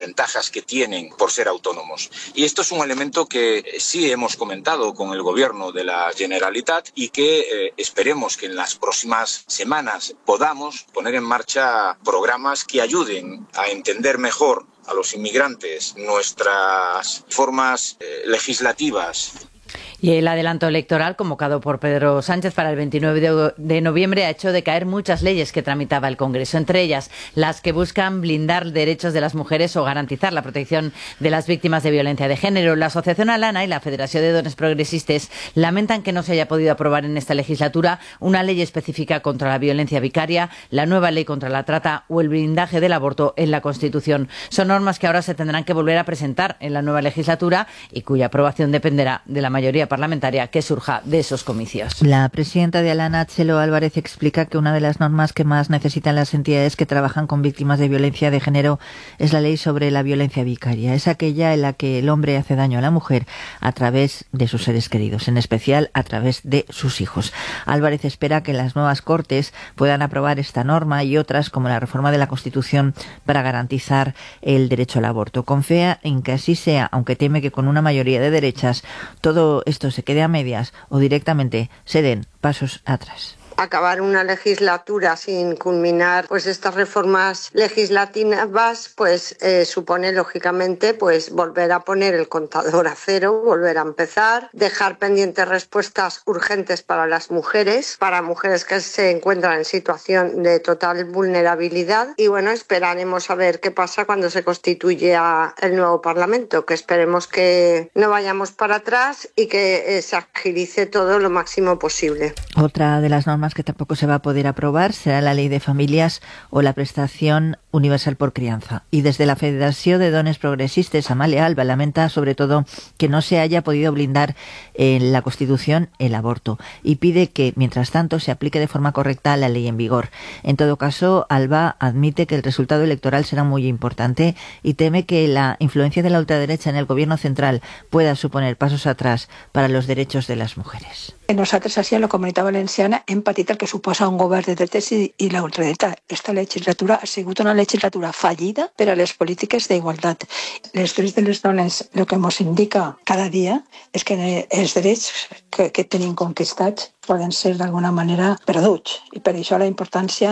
ventajas que tienen por ser autónomos. Y esto es un elemento que sí hemos comentado con el Gobierno de la Generalitat y que esperemos que en las próximas semanas podamos poner en marcha programas que ayuden a entender mejor a los inmigrantes nuestras formas legislativas. Y el adelanto electoral convocado por Pedro Sánchez para el 29 de noviembre ha hecho decaer muchas leyes que tramitaba el Congreso, entre ellas las que buscan blindar derechos de las mujeres o garantizar la protección de las víctimas de violencia de género. La Asociación Alana y la Federación de Dones Progresistes lamentan que no se haya podido aprobar en esta legislatura una ley específica contra la violencia vicaria, la nueva ley contra la trata o el blindaje del aborto en la Constitución. Son normas que ahora se tendrán que volver a presentar en la nueva legislatura y cuya aprobación dependerá de la mayoría parlamentaria que surja de esos comicios. La presidenta de Alana, Txelo Álvarez, explica que una de las normas que más necesitan las entidades que trabajan con víctimas de violencia de género es la ley sobre la violencia vicaria. Es aquella en la que el hombre hace daño a la mujer a través de sus seres queridos, en especial a través de sus hijos. Álvarez espera que las nuevas Cortes puedan aprobar esta norma y otras como la reforma de la Constitución para garantizar el derecho al aborto. Confía en que así sea, aunque teme que con una mayoría de derechas todo esto se quede a medias o directamente se den pasos atrás. Acabar una legislatura sin culminar pues estas reformas legislativas supone lógicamente volver a poner el contador a cero, volver a empezar, dejar pendientes respuestas urgentes para las mujeres, para mujeres que se encuentran en situación de total vulnerabilidad y esperaremos a ver qué pasa cuando se constituya el nuevo Parlamento, que esperemos que no vayamos para atrás y que se agilice todo lo máximo posible. Otra de las normas que tampoco se va a poder aprobar será la ley de familias o la prestación universal por crianza. Y desde la Federación de Dones Progresistes, Amalia Alba lamenta sobre todo que no se haya podido blindar en la Constitución el aborto y pide que, mientras tanto, se aplique de forma correcta la ley en vigor. En todo caso, Alba admite que el resultado electoral será muy importante y teme que la influencia de la ultraderecha en el gobierno central pueda suponer pasos atrás para los derechos de las mujeres. Nosaltres, així, a la Comunitat Valenciana, hem patit el que suposa un govern de dretes i la ultradreta. Esta legislatura ha sigut una legislatura fallida per a les polítiques d'igualtat. Els drets de les dones, el que ens indica cada dia és que els drets que tenim conquistats poden ser d'alguna manera perduts. I per això la importància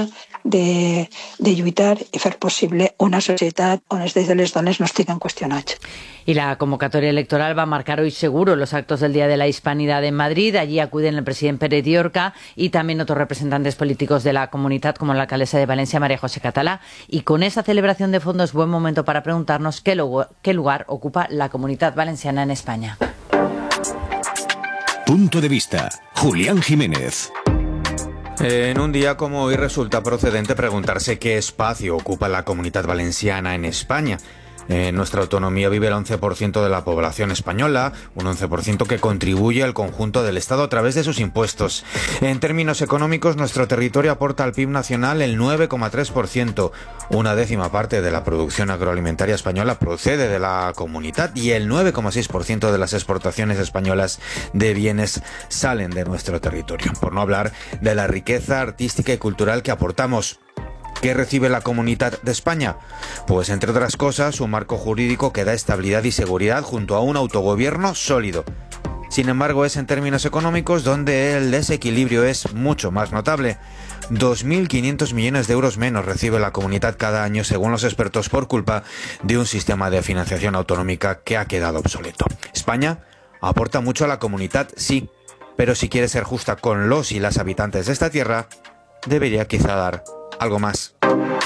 de lluitar i fer possible una societat on els drets de les dones no estiguen qüestionats. Y la convocatoria electoral va a marcar hoy seguro los actos del Día de la Hispanidad en Madrid. Allí acuden el presidente Pere Diorca y también otros representantes políticos de la comunidad, como la alcaldesa de Valencia, María José Catalá. Y con esa celebración de fondo es buen momento para preguntarnos qué lugar ocupa la comunidad valenciana en España. Punto de vista. Julián Jiménez. En un día como hoy resulta procedente preguntarse qué espacio ocupa la comunidad valenciana en España. En nuestra autonomía vive el 11% de la población española, un 11% que contribuye al conjunto del Estado a través de sus impuestos. En términos económicos, nuestro territorio aporta al PIB nacional el 9,3%. Una décima parte de la producción agroalimentaria española procede de la comunidad y el 9,6% de las exportaciones españolas de bienes salen de nuestro territorio. Por no hablar de la riqueza artística y cultural que aportamos. ¿Qué recibe la Comunidad de España? Pues, entre otras cosas, un marco jurídico que da estabilidad y seguridad junto a un autogobierno sólido. Sin embargo, es en términos económicos donde el desequilibrio es mucho más notable. 2.500 millones de euros menos recibe la comunidad cada año, según los expertos, por culpa de un sistema de financiación autonómica que ha quedado obsoleto. España aporta mucho a la comunidad, sí, pero si quiere ser justa con los y las habitantes de esta tierra, debería quizá dar algo más.